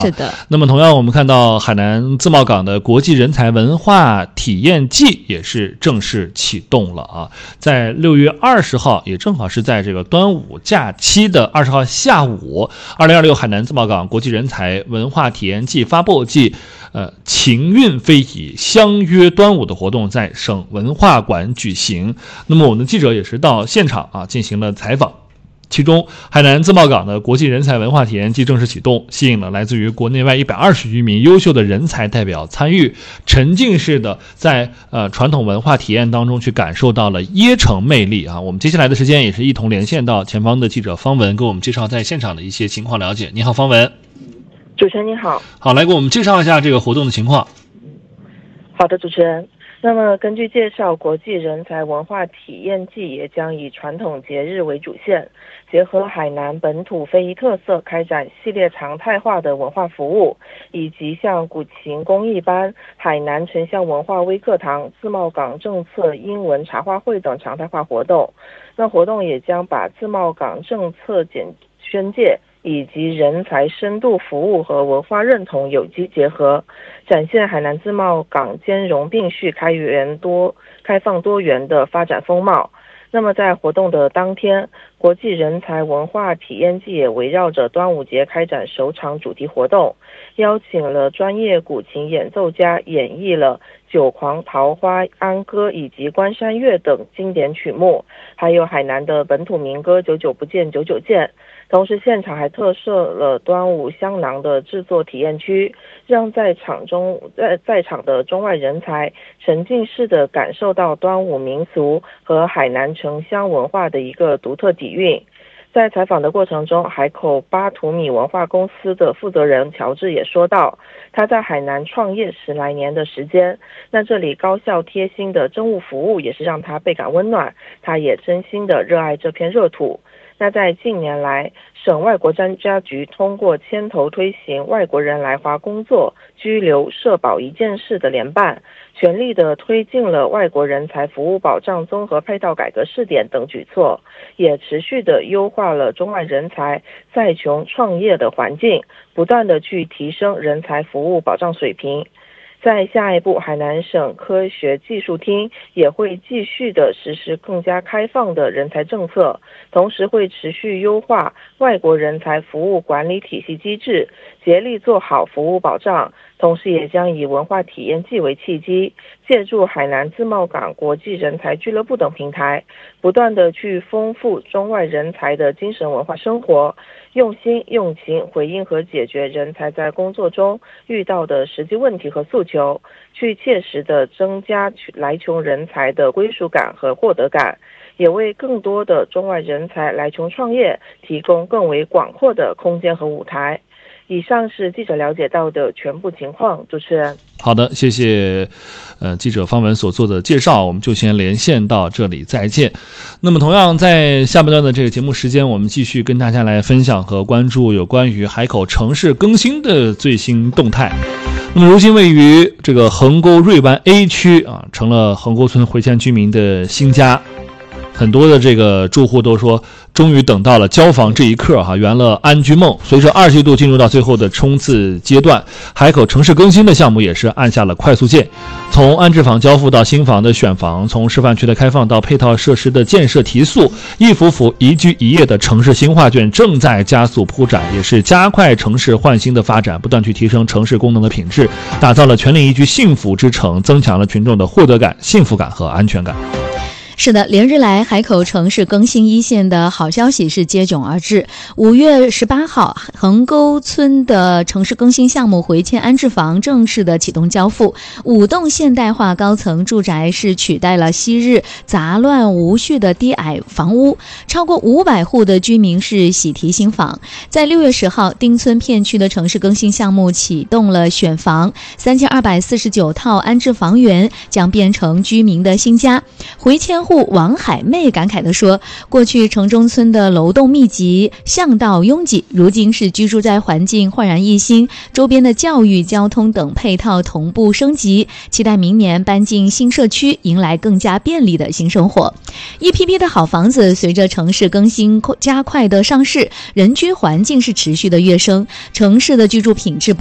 是的。 那么同样我们看到海南自贸港的国际人才文化体验季也是正式启动了啊，在6月20号，也正好是在这个端午假期的20号下午，2026海南自贸港国际人才文化体验季发布暨情韵非遗相约端午的活动在省文化馆举行。那么我们的记者也是到现场啊进行了采访。其中，海南自贸港的国际人才文化体验季正式启动，吸引了来自于国内外120余名优秀的人才代表参与，沉浸式的在传统文化体验当中去感受到了椰城魅力啊。我们接下来的时间也是一同连线到前方的记者方文，给我们介绍在现场的一些情况了解。你好，方文。 主持人你好。 好，来给我们介绍一下这个活动的情况。 好的，主持人。那么根据介绍，国际人才文化体验季也将以传统节日为主线，结合海南本土非遗特色，开展系列常态化的文化服务，以及像古琴工艺班、海南城乡文化微课堂、自贸港政策英文茶话会等常态化活动。那活动也将把自贸港政策宣介以及人才深度服务和文化认同有机结合，展现海南自贸港兼容并蓄、开放多元的发展风貌。那么在活动的当天，国际人才文化体验季也围绕着端午节开展首场主题活动，邀请了专业古琴演奏家演绎了九狂、桃花、安歌以及关山月等经典曲目，还有海南的本土民歌久久不见久久见。同时现场还特设了端午香囊的制作体验区，让在场的中外人才沉浸式的感受到端午民俗和海南城乡文化的一个独特底蕴。在采访的过程中，海口巴图米文化公司的负责人乔治也说到，他在海南创业10来年的时间，那这里高效贴心的政务服务也是让他倍感温暖，他也真心的热爱这片热土。那在近年来，省外国专家局通过牵头推行外国人来华工作、居留、社保一件事的联办，全力的推进了外国人才服务保障综合配套改革试点等举措，也持续的优化了中外人才在琼创业的环境，不断的去提升人才服务保障水平。在下一步，海南省科学技术厅也会继续的实施更加开放的人才政策，同时会持续优化外国人才服务管理体系机制，竭力做好服务保障。同时也将以文化体验季为契机，借助海南自贸港国际人才俱乐部等平台，不断的去丰富中外人才的精神文化生活，用心用情回应和解决人才在工作中遇到的实际问题和诉求，去切实的增加来琼人才的归属感和获得感，也为更多的中外人才来琼创业提供更为广阔的空间和舞台。以上是记者了解到的全部情况，主持人。 好的，谢谢记者方文所做的介绍，我们就先连线到这里，再见。那么同样在下半段的这个节目时间，我们继续跟大家来分享和关注有关于海口城市更新的最新动态。那么如今位于这个横沟瑞湾 A 区啊，成了横沟村回迁居民的新家。很多的这个住户都说，终于等到了交房这一刻哈，圆了安居梦。随着2季度进入到最后的冲刺阶段，海口城市更新的项目也是按下了快速键。从安置房交付到新房的选房，从示范区的开放到配套设施的建设提速，一幅幅宜居宜业的城市新画卷正在加速铺展，也是加快城市焕新的发展，不断去提升城市功能的品质，打造了全龄宜居幸福之城，增强了群众的获得感、幸福感和安全感。 是的，连日来海口城市更新一线的好消息是接踵而至。5月18号，横沟村的城市更新项目回迁安置房正式的启动交付，5栋现代化高层住宅是取代了昔日杂乱无序的低矮房屋，超过500户的居民是喜提新房。在6月10号，丁村片区的城市更新项目启动了选房，3249套安置房源将变成居民的新家。回迁商户王海妹感慨地说，过去城中村的楼栋密集，巷道拥挤，如今是居住在环境焕然一新，周边的教育、交通等配套同步升级，期待明年搬进新社区，迎来更加便利的新生活。一批批的好房子随着城市更新加快的上市，人居环境是持续的跃升，城市的居住品质